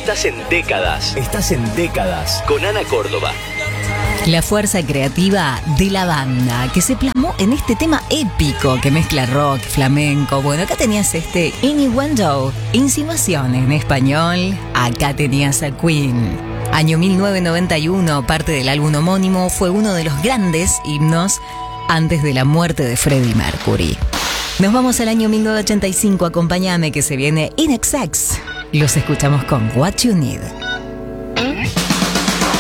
Estás en Décadas. Estás en Décadas. Con Ana Córdoba. La fuerza creativa de la banda que se plasmó en este tema épico que mezcla rock, flamenco. Bueno, acá tenías Innuendo, insinuación en español. Acá tenías a Queen. Año 1991, parte del álbum homónimo, fue uno de los grandes himnos antes de la muerte de Freddie Mercury. Nos vamos al año 1985, acompáñame que se viene INXS. Los escuchamos con What You Need.